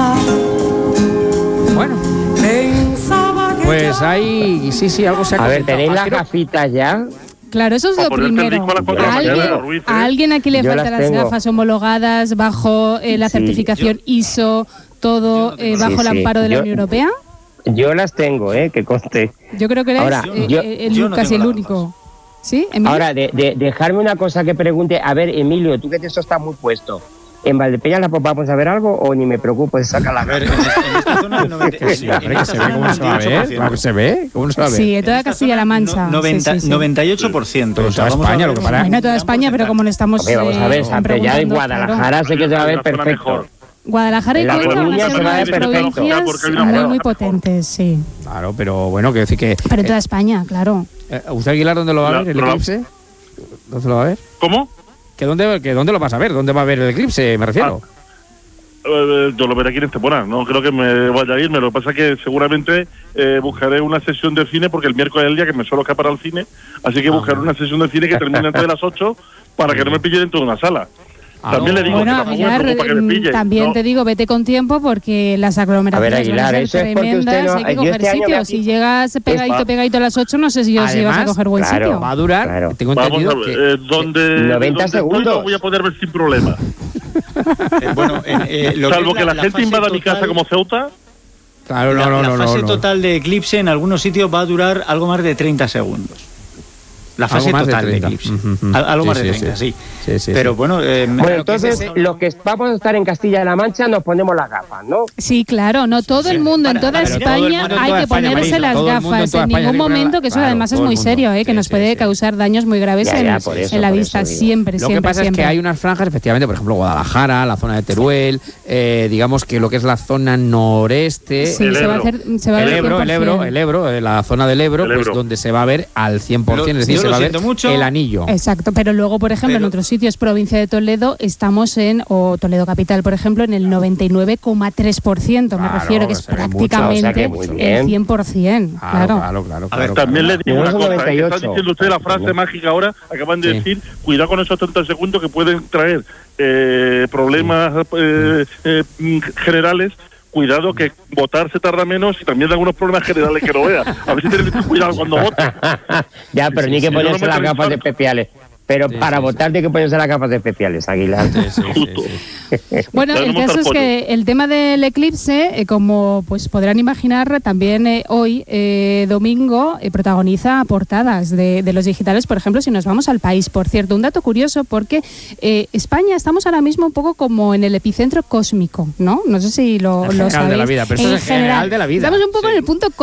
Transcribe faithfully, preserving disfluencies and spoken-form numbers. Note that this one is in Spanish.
Bueno, pues ahí sí, sí, algo se ha A ver, comentado. ¿tenéis Ah, las creo- gafitas ya? Claro, eso es Pa' lo ponerte el primero. disco a las cuatro de la ¿A mañana, alguien, Ruiz, ¿eh? a alguien aquí le Yo faltan las las tengo. gafas homologadas bajo eh, la Sí, certificación I S O, todo eh, bajo Sí, el sí. amparo de la Yo- Unión Europea? Yo las tengo, ¿eh? Que conste. Yo creo que eres Ahora, eh, yo- eh, el yo no casi tengo el las único. ¿Sí, Emilio? Ahora, de, de- dejarme una cosa que pregunte. A ver, Emilio, tú que de eso está muy puesto. ¿En Valdepeñas la vamos a ver algo o ni me preocupo de sacar la A ver, gafa? en, en esta zona, el noventa, Que sí, hombre, que se ve cómo se va a ver. Claro que se ve. ¿Cómo no se va a ver? Sí, en toda En esta Castilla-La zona, Mancha. no- noventa, Sí, sí, sí. noventa y ocho por ciento. Pero en toda España, lo que para- Bueno, toda España, pero como no estamos Hombre, vamos a eh, ver, están Santa ya en preguntando, Guadalajara claro. sé que se va a ver Una zona perfecto. mejor. Guadalajara y En La Cuenca van a Coruña ser se una va de a las ver perfecto. provincias Porque hay una muy, zona muy mejor. potentes, sí. Claro, pero bueno, quiero decir que... Pero en toda eh, España, claro. eh, ¿Usted, Aguilar, dónde lo va a La- ver, el la- eclipse? ¿Dónde lo va a ver? ¿Cómo? ¿Que dónde, que ¿Dónde lo vas a ver? ¿Dónde va a ver el eclipse, me refiero? Eh, yo lo veré aquí en Estepona, no creo que me vaya a irme. Lo que pasa es que seguramente eh, buscaré una sesión de cine, porque el miércoles es el día que me suelo escapar al cine, así que Ah, buscaré bueno. una sesión de cine que termine antes de las ocho para que no me pille dentro de una sala. Ah, También no. le digo Bueno, que tampoco me Aguilar, preocupa que me mm, pille. también ¿no? te digo, vete con tiempo porque las A aglomeraciones ver, Aguilar, van a eso ser es porque usted tremendas, no- hay que yo coger este año sitio. me- Si llegas pegadito, Es- pegadito a las ocho, no sé si yo si vas a Además, coger buen claro. sitio. Va a durar, Claro. tengo Vamos entendido a ver, que... eh, donde, noventa donde estoy segundos. lo voy a poder ver sin problema. Eh, bueno, en, eh, lo Salvo es que la, gente fase invada mi total- casa como Ceuta. Claro, no, la, no, la no, no, fase no. total de eclipse en algunos sitios va a durar algo más de treinta segundos. La Algo fase más de total de, treinta. eclipse. Ujú, ujú. Al- algo Sí, más de sí, treinta, sí. sí. Sí, sí, Pero sí. bueno, eh, Bueno, lo que entonces, es- los que vamos a estar en Castilla-La Mancha nos ponemos las gafas, ¿no? Sí, claro, no todo el mundo, en Para- toda para- pero todo el España mundo en hay toda que España, ponerse Marisa, las todo el mundo en gafas toda en España ningún tiene que poner momento, la- que eso claro, además es todo el muy mundo. serio, ¿eh? que Sí, nos sí, puede sí. causar daños muy graves Ya, en, ya, por eso, en la por vista, eso digo. siempre, Lo siempre, que pasa siempre. es que hay unas franjas, efectivamente, por ejemplo, Guadalajara, la zona de Teruel, eh, digamos que lo que es la zona noreste, Sí, El se va a Ebro. hacer, se va a el ver Ebro, el Ebro, el Ebro, eh, la zona del Ebro, El pues Ebro. donde se va a ver al cien por ciento, Lo- es decir, yo se lo va a ver siento mucho. el anillo. Exacto, pero luego, por ejemplo, en Pero- otros sitios, provincia de Toledo, estamos en, o Toledo capital, por ejemplo, en el noventa y nueve coma tres por ciento, me Claro, refiero, que es se ve mucho, prácticamente o sea que muy bien. el cien por ciento, Claro, claro. claro, claro. A ver, claro, También claro. les digo Yo una soy cosa, que noventa y ocho. está diciendo usted la frase mágica ahora, acaban de Sí. decir, cuidado con esos treinta segundos que pueden traer eh, problemas eh, eh, mm, generales. Cuidado que votar se tarda menos y también da algunos problemas generales que no vea. A ver si tienes cuidado cuando votes. Ya, pero ni que sí, ponerse yo no me las gafas transporto. especiales. Pero Sí, para sí, votar tiene que ponerse las gafas especiales, Aguilar. Sí, sí, sí, Justo. sí. Bueno, Ya el no montar caso es pollo. que el tema del eclipse, eh, como pues podrán imaginar, también eh, hoy, eh, domingo, eh, protagoniza portadas de, de los digitales, por ejemplo, si nos vamos al país. Por cierto, un dato curioso, porque eh, España estamos ahora mismo un poco como en el epicentro cósmico, ¿no? No sé si lo, En lo general de sabéis. la vida, pero eso es en general de la vida. Estamos un poco Sí. en el punto